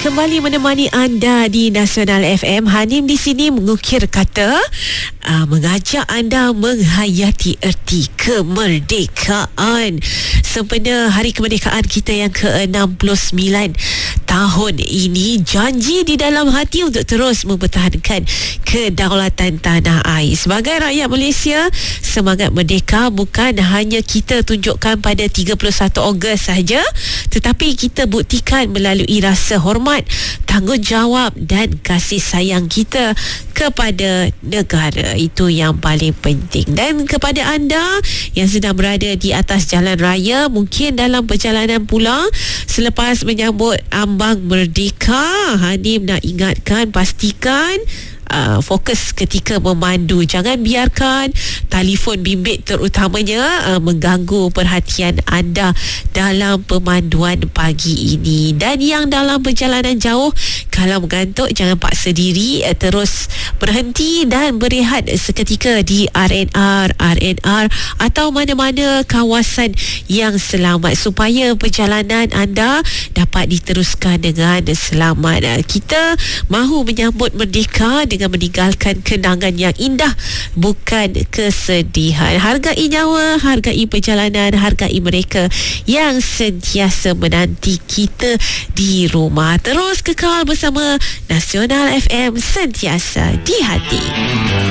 kembali menemani anda di Nasional FM. Hanim di sini mengukir kata, mengajak anda menghayati erti kemerdekaan. Sempena Hari Kemerdekaan kita yang ke-69 tahun ini, janji di dalam hati untuk terus mempertahankan kedaulatan tanah air. Sebagai rakyat Malaysia, semangat merdeka bukan hanya kita tunjukkan pada 31 Ogos sahaja, tetapi kita buktikan melalui rasa hormat, tanggungjawab dan kasih sayang kita kepada negara. Itu yang paling penting. Dan kepada anda yang sedang berada di atas jalan raya, mungkin dalam perjalanan pulang selepas menyambut ambang merdeka, Hanim nak ingatkan, pastikan fokus ketika memandu. Jangan biarkan telefon bimbit terutamanya mengganggu perhatian anda dalam pemanduan pagi ini. Dan yang dalam perjalanan jauh, kalau mengantuk jangan paksa diri, terus berhenti dan berehat seketika di RNR atau mana-mana kawasan yang selamat supaya perjalanan anda dapat diteruskan dengan selamat. Kita mahu menyambut merdeka dengan meninggalkan kenangan yang indah, bukan kesedihan. Hargai nyawa, hargai perjalanan, hargai mereka yang sentiasa menanti kita di rumah. Terus kekal bersama Nasional FM, sentiasa di hati.